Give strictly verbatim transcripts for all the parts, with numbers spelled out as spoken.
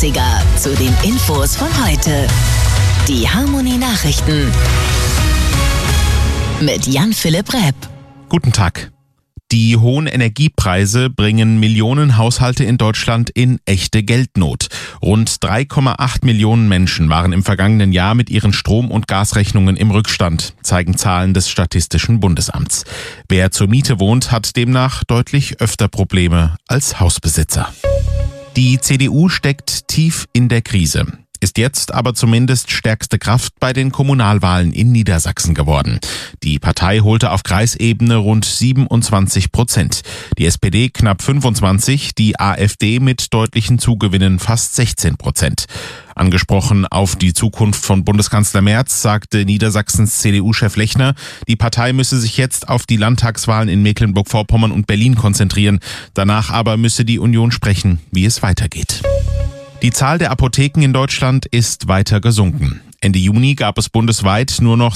achtziger zu den Infos von heute. Die Harmony Nachrichten mit Jan-Philipp Repp. Guten Tag. Die hohen Energiepreise bringen Millionen Haushalte in Deutschland in echte Geldnot. Rund drei Komma acht Millionen Menschen waren im vergangenen Jahr mit ihren Strom- und Gasrechnungen im Rückstand, zeigen Zahlen des Statistischen Bundesamts. Wer zur Miete wohnt, hat demnach deutlich öfter Probleme als Hausbesitzer. Die C D U steckt tief in der Krise. Ist jetzt aber zumindest stärkste Kraft bei den Kommunalwahlen in Niedersachsen geworden. Die Partei holte auf Kreisebene rund siebenundzwanzig Prozent, die S P D knapp fünfundzwanzig, die AfD mit deutlichen Zugewinnen fast sechzehn Prozent. Angesprochen auf die Zukunft von Bundeskanzler Merz sagte Niedersachsens C D U-Chef Lechner, die Partei müsse sich jetzt auf die Landtagswahlen in Mecklenburg-Vorpommern und Berlin konzentrieren. Danach aber müsse die Union sprechen, wie es weitergeht. Die Zahl der Apotheken in Deutschland ist weiter gesunken. Ende Juni gab es bundesweit nur noch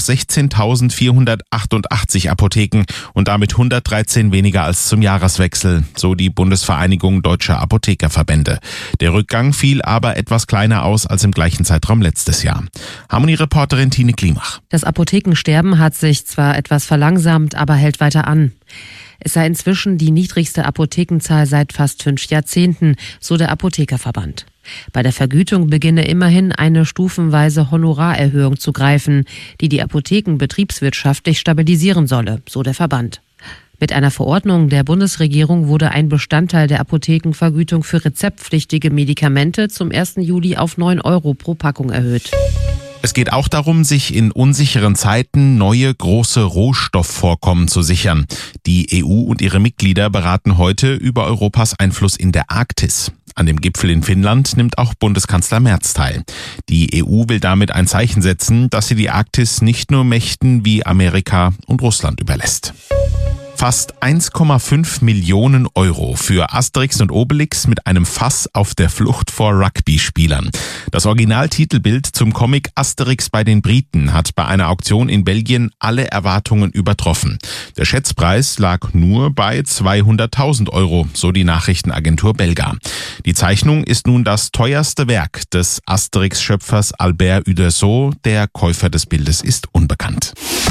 sechzehntausendvierhundertachtundachtzig Apotheken und damit hundertdreizehn weniger als zum Jahreswechsel, so die Bundesvereinigung Deutscher Apothekerverbände. Der Rückgang fiel aber etwas kleiner aus als im gleichen Zeitraum letztes Jahr. Harmony-Reporterin Tine Klimach. Das Apothekensterben hat sich zwar etwas verlangsamt, aber hält weiter an. Es sei inzwischen die niedrigste Apothekenzahl seit fast fünf Jahrzehnten, so der Apothekerverband. Bei der Vergütung beginne immerhin eine stufenweise Honorarerhöhung zu greifen, die die Apotheken betriebswirtschaftlich stabilisieren solle, so der Verband. Mit einer Verordnung der Bundesregierung wurde ein Bestandteil der Apothekenvergütung für rezeptpflichtige Medikamente zum ersten Juli auf neun Euro pro Packung erhöht. Es geht auch darum, sich in unsicheren Zeiten neue große Rohstoffvorkommen zu sichern. Die E U und ihre Mitglieder beraten heute über Europas Einfluss in der Arktis. An dem Gipfel in Finnland nimmt auch Bundeskanzler Merz teil. Die E U will damit ein Zeichen setzen, dass sie die Arktis nicht nur Mächten wie Amerika und Russland überlässt. Fast eins Komma fünf Millionen Euro für Asterix und Obelix mit einem Fass auf der Flucht vor Rugby-Spielern. Das Originaltitelbild zum Comic Asterix bei den Briten hat bei einer Auktion in Belgien alle Erwartungen übertroffen. Der Schätzpreis lag nur bei zweihunderttausend Euro, so die Nachrichtenagentur Belga. Die Zeichnung ist nun das teuerste Werk des Asterix-Schöpfers Albert Uderzo. Der Käufer des Bildes ist unbekannt.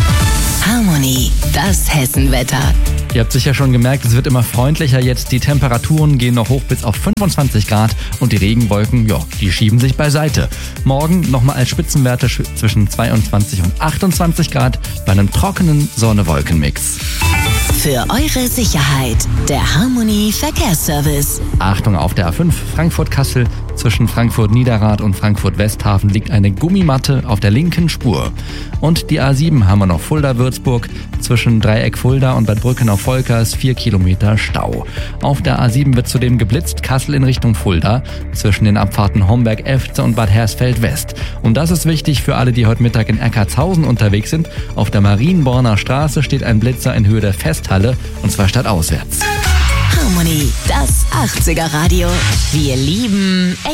Harmony, das Hessenwetter. Ihr habt sicher schon gemerkt, es wird immer freundlicher jetzt. Die Temperaturen gehen noch hoch bis auf fünfundzwanzig Grad und die Regenwolken, ja, die schieben sich beiseite. Morgen nochmal als Spitzenwerte zwischen zweiundzwanzig und achtundzwanzig Grad bei einem trockenen Sonne-Wolken-Mix. Für eure Sicherheit, der Harmony Verkehrsservice. Achtung, auf der A fünf Frankfurt-Kassel zwischen Frankfurt-Niederrad und Frankfurt-Westhafen liegt eine Gummimatte auf der linken Spur. Und die A sieben haben wir noch Fulda-Würzburg zwischen Dreieck Fulda und Bad Brückenau-Volker ist vier Kilometer Stau. Auf der A sieben wird zudem geblitzt, Kassel in Richtung Fulda zwischen den Abfahrten Homberg-Efze und Bad Hersfeld-West. Und das ist wichtig für alle, die heute Mittag in Eckartshausen unterwegs sind. Auf der Marienborner Straße steht ein Blitzer in Höhe der Festhalle und zwar stadtauswärts. Harmony, das achtziger Radio. Wir lieben